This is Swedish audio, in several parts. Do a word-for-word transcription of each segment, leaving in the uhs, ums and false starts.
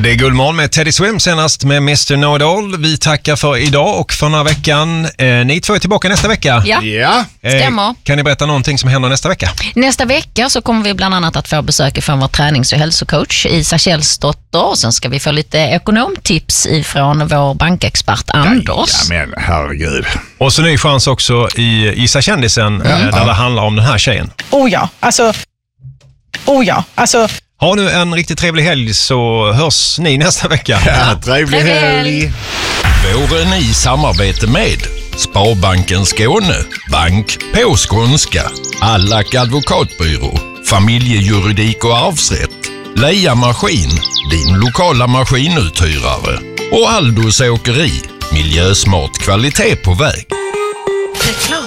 Det är Guldmorgon med Teddy Swim senast med mister Know-It-All. Vi tackar för idag och för den här veckan. Eh, ni två är tillbaka nästa vecka. Ja, ja. Eh, stämmer. Kan ni berätta någonting som händer nästa vecka? Nästa vecka så kommer vi bland annat att få besök från vår tränings- och hälsocoach Isa Källsdotter. Och sen ska vi få lite ekonomtips ifrån vår bankexpert Anders. Ja, men herregud. Och så ny chans också i Isa kändisen mm. eh, där ja. det handlar om den här tjejen. Oh ja, alltså... Oh ja, alltså... Ha nu en riktigt trevlig helg så hörs ni nästa vecka. Ja, trevlig helg. Våren i samarbete med Sparbanken Skåne, Bank på skånska, Allack advokatbyrå, Familjejuridik och arvsrätt, Leia Maskin, din lokala maskinuthyrare och Aldos åkeri, miljösmart kvalitet på väg. Reklam.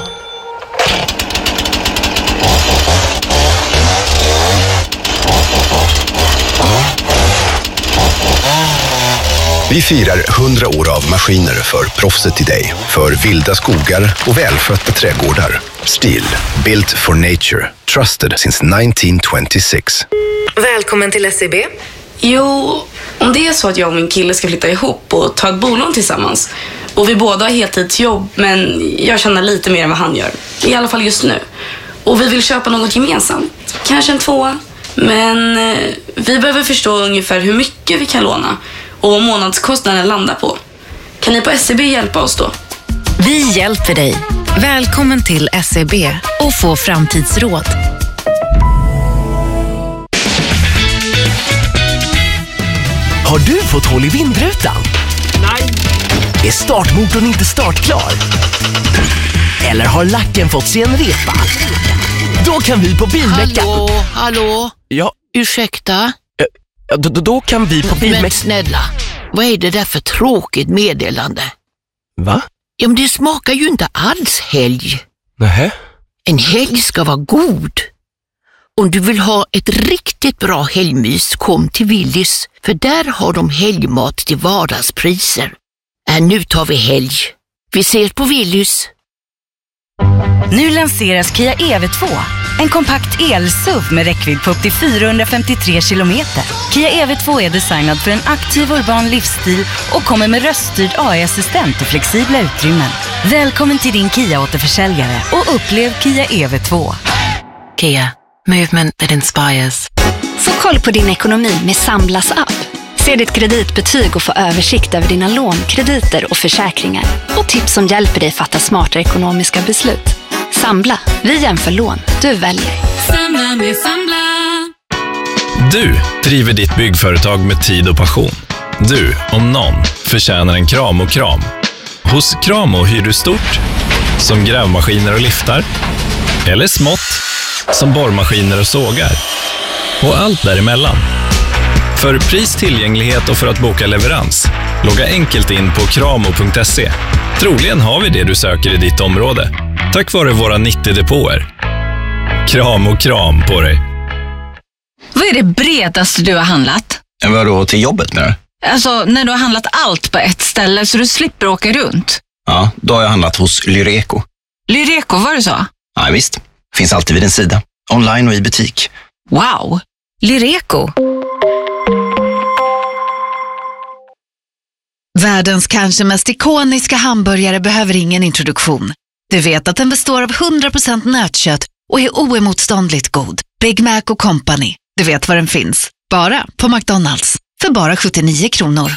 Vi firar hundra år av maskiner för proffset i dig. För vilda skogar och välskötta trädgårdar. Stihl, built for nature. Trusted since nineteen twenty-six. Välkommen till S E B. Jo, om det är så att jag och min kille ska flytta ihop och ta ett bolån tillsammans. Och vi båda har heltidsjobb, men jag tjänar lite mer än vad han gör. I alla fall just nu. Och vi vill köpa något gemensamt. Kanske en tvåa. Men eh, vi behöver förstå ungefär hur mycket vi kan låna. Och vad månadskostnaden landar på. Kan ni på S E B hjälpa oss då? Vi hjälper dig. Välkommen till S E B och få framtidsråd. Har du fått hål i vindrutan? Nej. Är startmotorn inte startklar? Eller har lacken fått sig en repa? Då kan vi på Bilmecka... Hallå, hallå? Ja. Ursäkta? Ja, då, då kan vi på Bilmecka... Men snälla, vad är det där för tråkigt meddelande? Va? Ja, men det smakar ju inte alls helg. Nähä? En helg ska vara god. Om du vill ha ett riktigt bra helgmys, kom till Willys. För där har de helgmat till vardagspriser. Äh, nu tar vi helg. Vi ses på Willys. Nu lanseras Kia E V två. En kompakt el-S U V med räckvidd på upp till fyrahundrafemtiotre kilometer. Kia E V två är designad för en aktiv urban livsstil och kommer med röststyrd A I-assistent och flexibla utrymmen. Välkommen till din Kia-återförsäljare och upplev Kia E V två. Kia, movement that inspires. Få koll på din ekonomi med Samblas app. Se ditt kreditbetyg och få översikt över dina lån, krediter och försäkringar. Och tips som hjälper dig fatta smarta ekonomiska beslut. Sambla, vi jämför lån, du väljer. Samla med Sambla. Du driver ditt byggföretag med tid och passion. Du, om någon, förtjänar en kram och kram. Hos Kramo hyr du stort, som grävmaskiner och liftar. Eller smått, som borrmaskiner och sågar. Och allt däremellan. För pris, tillgänglighet och för att boka leverans, logga enkelt in på kramo punkt se. Troligen har vi det du söker i ditt område. Tack vare våra nittio depåer. Kram och kram på dig. Vad är det bredaste du har handlat? Vadå, till jobbet nu? Alltså, när du har handlat allt på ett ställe så du slipper åka runt. Ja, då har jag handlat hos Lyreco. Lyreco, var det så? Ja, visst. Finns alltid vid din sida. Online och i butik. Wow! Lyreco. Världens kanske mest ikoniska hamburgare behöver ingen introduktion. Du vet att den består av hundra procent nötkött och är oemotståndligt god. Big Mac och Company. Du vet var den finns. Bara på McDonalds. För bara sjuttionio kronor.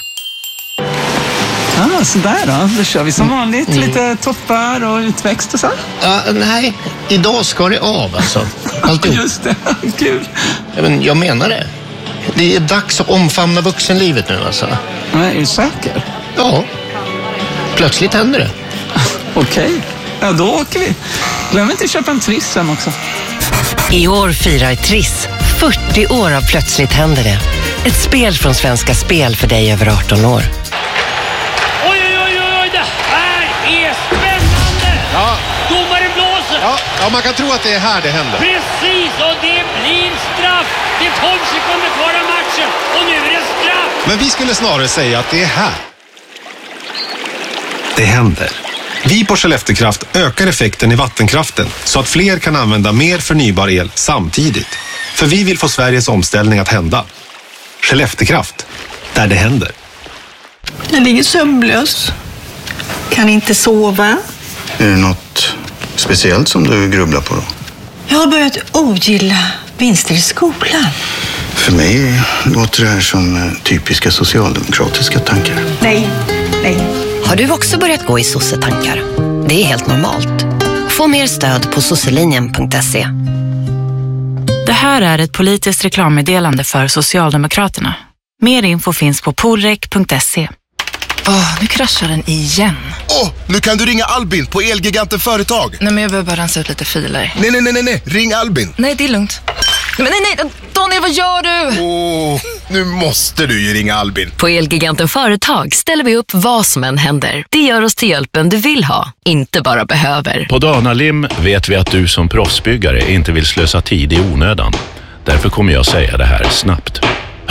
Ah, sådär då. Då kör vi som vanligt. Mm. Lite toppar och utväxt och så. Ja, nej. Idag ska det av alltså. Alltid. Just det. Kul. Ja, men jag menar det. Det är dags att omfamna vuxenlivet nu alltså. Ja, är du säker? Ja. Plötsligt händer det. Okej. Okay. Ja, då åker vi. Glöm inte att köpa en Triss sen också. I år firar Triss fyrtio år av Plötsligt händer det. Ett spel från Svenska Spel för dig över arton år. Oj, oj, oj, oj, det här är spännande! Ja. Domaren blåser! Ja, ja, man kan tro att det är här det händer. Precis, och det blir straff! Det är tolv sekunder kvar av matchen, och nu är det straff! Men vi skulle snarare säga att det är här. Det händer. Vi på Skelleftekraft ökar effekten i vattenkraften så att fler kan använda mer förnybar el samtidigt. För vi vill få Sveriges omställning att hända. Skelleftekraft. där det händer. Jag ligger sömnlös. Kan inte sova. Är det något speciellt som du grubblar på då? Jag har börjat ogilla vinster i skolan. För mig låter det här som typiska socialdemokratiska tankar. Nej, nej. Har du också börjat gå i sossetankar? Det är helt normalt. Få mer stöd på sosselinjen punkt se. Det här är ett politiskt reklammeddelande för Socialdemokraterna. Mer info finns på polrek punkt se. Åh, nu kraschar den igen. Åh, oh, nu kan du ringa Albin på Elgiganten Företag. Nej, men jag behöver bara rensa ut lite filer. Nej, nej, nej, nej, nej. Ring Albin. Nej, det är lugnt. Men nej, nej, Daniel, vad gör du? Åh, oh, nu måste du ju ringa Albin. På Elgiganten Företag ställer vi upp vad som än händer. Det gör oss till hjälpen du vill ha, inte bara behöver. På Danalim vet vi att du som proffsbyggare inte vill slösa tid i onödan. Därför kommer jag säga det här snabbt.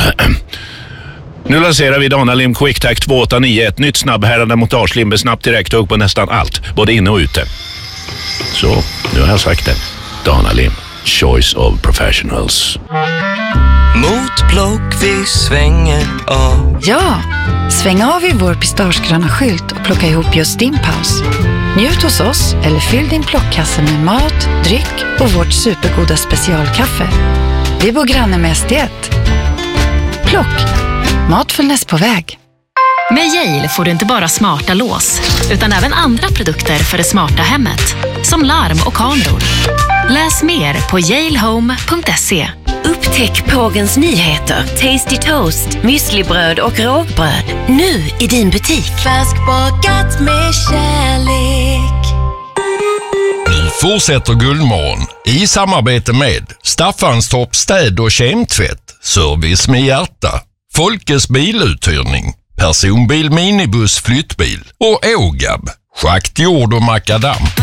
Nu lanserar vi Danalim QuickTac två åtta nio, ett nytt snabbhärande montagelim med snabbt direkthugg på nästan allt, både inne och ute. Så, nu har jag sagt det. Danalim, choice of professionals. Mot block vi svänger av. Ja, sväng av i vår pistagegröna skylt och plocka ihop just din paus. Njut hos oss eller fyll din plockkasse med mat, dryck och vårt supergoda specialkaffe. Vi bor granne med S D ett. Plock. Matfullness på väg. Med Yale får du inte bara smarta lås, utan även andra produkter för det smarta hemmet. Som larm och kameror. Läs mer på yale home punkt se. Upptäck Pågens nyheter, Tasty Toast, müslibröd och rågbröd. Nu i din butik. Färskbakat med kärlek. Vi fortsätter Guldmorgon i samarbete med Staffanstorp städ- och kemtvätt, service med hjärta, Folkes biluthyrning, personbil, minibuss, flyttbil och Ågab, schakt, jord och makadam.